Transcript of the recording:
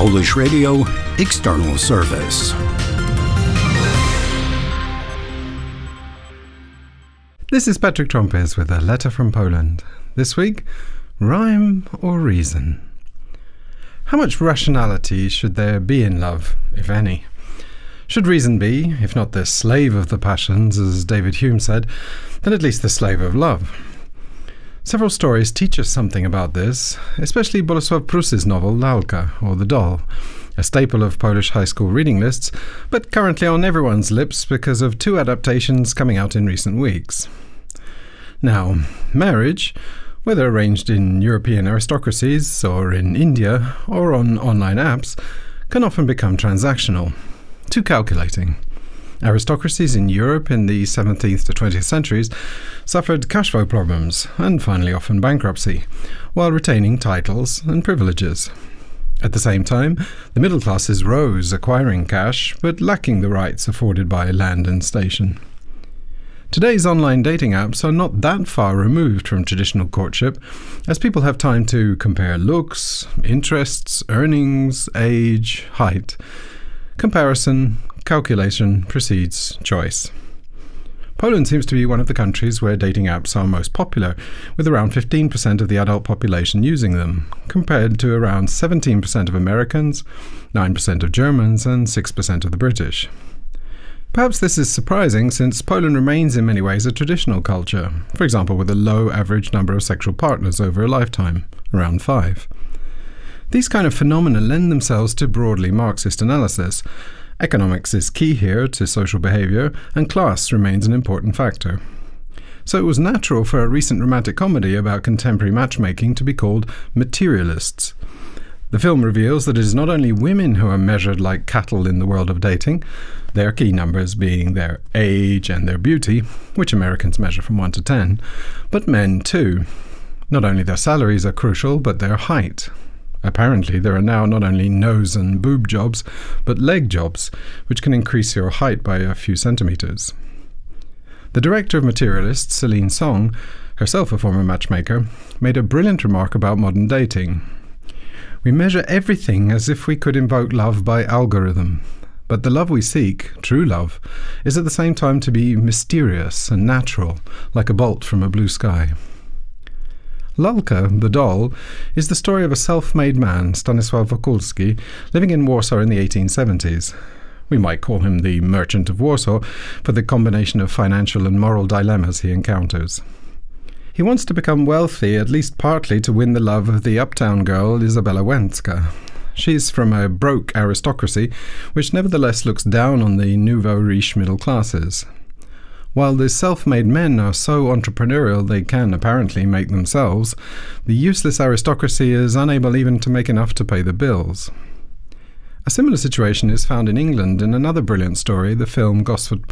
Polish Radio External Service. This is Patrick Trompes with a letter from Poland. This week, rhyme or reason? How much rationality should there be in love, if any? Should reason be, if not the slave of the passions, as David Hume said, then at least the slave of love? Several stories teach us something about this, especially Bolesław Prus's novel Lalka, or The Doll, a staple of Polish high school reading lists, but currently on everyone's lips because of two adaptations coming out in recent weeks. Now, marriage, whether arranged in European aristocracies, or in India, or on online apps, can often become transactional, too calculating. Aristocracies in Europe in the 17th to 20th centuries suffered cash flow problems and finally often bankruptcy, while retaining titles and privileges. At the same time, the middle classes rose, acquiring cash, but lacking the rights afforded by land and station. Today's online dating apps are not that far removed from traditional courtship, as people have time to compare looks, interests, earnings, age, height. Comparison, calculation precedes choice. Poland seems to be one of the countries where dating apps are most popular, with around 15% of the adult population using them, compared to around 17% of Americans, 9% of Germans, and 6% of the British. Perhaps this is surprising, since Poland remains in many ways a traditional culture, for example with a low average number of sexual partners over a lifetime, around 5. These kind of phenomena lend themselves to broadly Marxist analysis. Economics is key here to social behaviour, and class remains an important factor. So it was natural for a recent romantic comedy about contemporary matchmaking to be called Materialists. The film reveals that it is not only women who are measured like cattle in the world of dating, their key numbers being their age and their beauty, which Americans measure from 1 to 10, but men too. Not only their salaries are crucial, but their height. Apparently, there are now not only nose and boob jobs, but leg jobs, which can increase your height by a few centimetres. The director of Materialists, Celine Song, herself a former matchmaker, made a brilliant remark about modern dating. We measure everything as if we could invoke love by algorithm, but the love we seek, true love, is at the same time to be mysterious and natural, like a bolt from a blue sky. Lalka, the Doll, is the story of a self-made man, Stanisław Wokulski, living in Warsaw in the 1870s. We might call him the Merchant of Warsaw for the combination of financial and moral dilemmas he encounters. He wants to become wealthy, at least partly to win the love of the uptown girl Izabela Łęcka. She's from a broke aristocracy, which nevertheless looks down on the nouveau riche middle classes. While the self-made men are so entrepreneurial they can apparently make themselves, the useless aristocracy is unable even to make enough to pay the bills. A similar situation is found in England in another brilliant story, the film Gosford